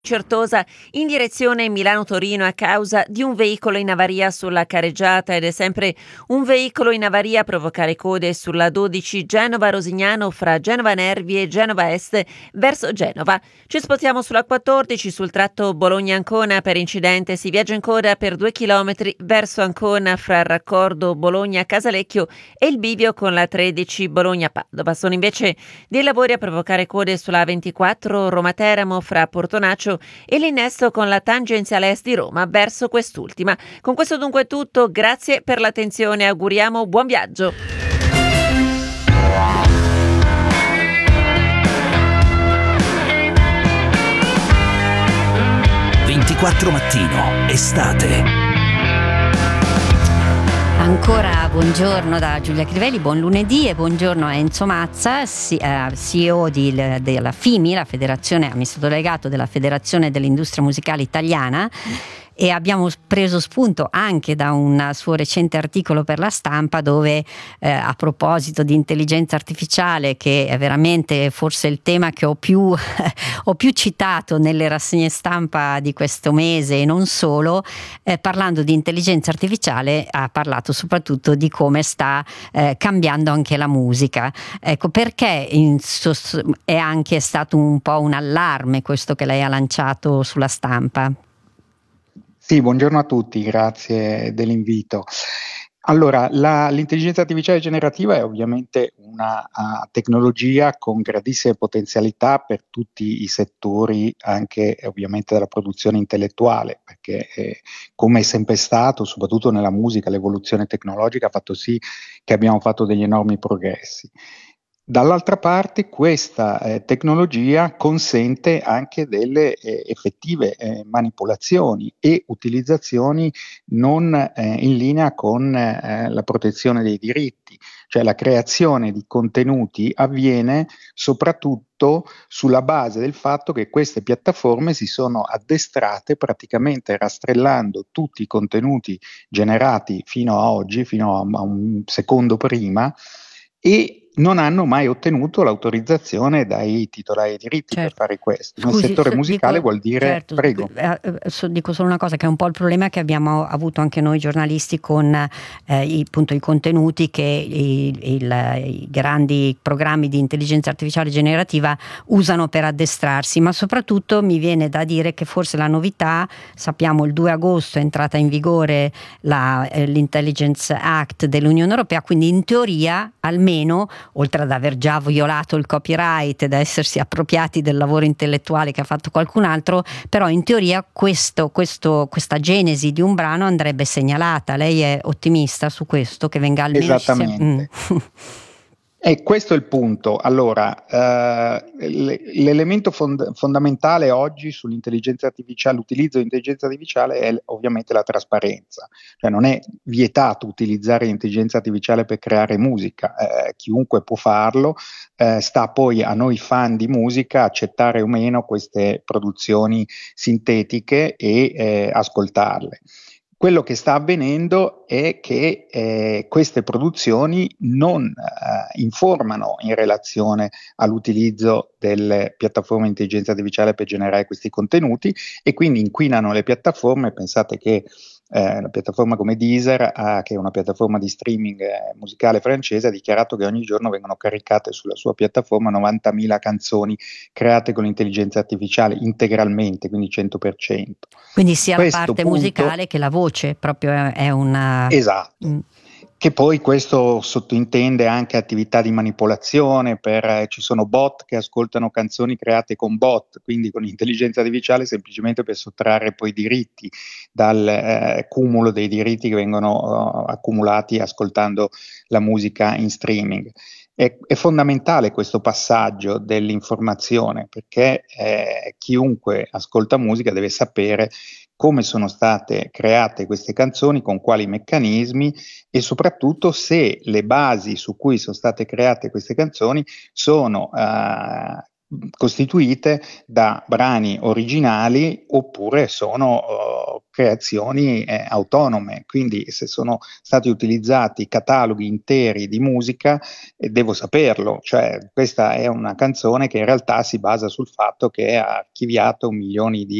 Certosa in direzione Milano-Torino a causa di un veicolo in avaria sulla careggiata ed è sempre un veicolo in avaria a provocare code sulla 12 Genova-Rosignano fra Genova Nervi e Genova Est verso Genova. Ci spostiamo sulla 14 sul tratto Bologna-Ancona per incidente, si viaggia in coda per 2 chilometri verso Ancona fra il raccordo Bologna-Casalecchio e il bivio con la 13 Bologna-Padova. Sono invece dei lavori a provocare code sulla 24 Roma-Teramo fra Portonaccio e l'innesto con la tangenziale est di Roma verso quest'ultima. Con questo dunque è tutto, grazie per l'attenzione, auguriamo buon viaggio. Mattino, estate. Ancora buongiorno da Giulia Crivelli, buon lunedì e buongiorno a Enzo Mazza, CEO della FIMI, la Federazione, amministratore delegato della Federazione dell'Industria Musicale Italiana, e abbiamo preso spunto anche da un suo recente articolo per La Stampa dove a proposito di intelligenza artificiale, che è veramente forse il tema che ho più citato nelle rassegne stampa di questo mese e non solo, parlando di intelligenza artificiale ha parlato soprattutto di come sta cambiando anche la musica. Ecco, perché è anche stato un po' un allarme questo che lei ha lanciato sulla Stampa? Sì, buongiorno a tutti, grazie dell'invito. Allora, l'intelligenza artificiale generativa è ovviamente una tecnologia con grandissime potenzialità per tutti i settori, anche ovviamente della produzione intellettuale, perché come è sempre stato, soprattutto nella musica, l'evoluzione tecnologica ha fatto sì che abbiamo fatto degli enormi progressi. Dall'altra parte questa tecnologia consente anche delle effettive manipolazioni e utilizzazioni non in linea con la protezione dei diritti, cioè la creazione di contenuti avviene soprattutto sulla base del fatto che queste piattaforme si sono addestrate praticamente rastrellando tutti i contenuti generati fino a oggi, fino a un secondo prima, e non hanno mai ottenuto l'autorizzazione dai titolari dei diritti per fare questo. Nel settore musicale vuol dire, certo, prego. Dico solo una cosa, che è un po' il problema che abbiamo avuto anche noi giornalisti con i contenuti che i grandi programmi di intelligenza artificiale generativa usano per addestrarsi, ma soprattutto mi viene da dire che forse la novità, sappiamo il 2 agosto è entrata in vigore l'Intelligence Act dell'Unione Europea, quindi in teoria almeno, oltre ad aver già violato il copyright ed essersi appropriati del lavoro intellettuale che ha fatto qualcun altro, però in teoria questa genesi di un brano andrebbe segnalata. Lei è ottimista su questo, che venga almeno... Esattamente. E questo è il punto. Allora, l'elemento fondamentale oggi sull'intelligenza artificiale, l'utilizzo di intelligenza artificiale è ovviamente la trasparenza. Cioè non è vietato utilizzare l'intelligenza artificiale per creare musica, chiunque può farlo, sta poi a noi fan di musica accettare o meno queste produzioni sintetiche e ascoltarle. Quello che sta avvenendo è che queste produzioni non informano in relazione all'utilizzo delle piattaforme di intelligenza artificiale per generare questi contenuti e quindi inquinano le piattaforme. Pensate che una piattaforma come Deezer, che è una piattaforma di streaming musicale francese, ha dichiarato che ogni giorno vengono caricate sulla sua piattaforma 90.000 canzoni create con l'intelligenza artificiale integralmente, quindi 100%. Quindi sia la parte musicale che la voce, proprio è una... Esatto. Che poi questo sottintende anche attività di manipolazione, ci sono bot che ascoltano canzoni create con bot, quindi con intelligenza artificiale, semplicemente per sottrarre poi i diritti dal cumulo dei diritti che vengono accumulati ascoltando la musica in streaming. È fondamentale questo passaggio dell'informazione, perché chiunque ascolta musica deve sapere come sono state create queste canzoni, con quali meccanismi e soprattutto se le basi su cui sono state create queste canzoni sono costituite da brani originali oppure sono creazioni autonome, quindi se sono stati utilizzati cataloghi interi di musica devo saperlo, cioè questa è una canzone che in realtà si basa sul fatto che ha archiviato milioni di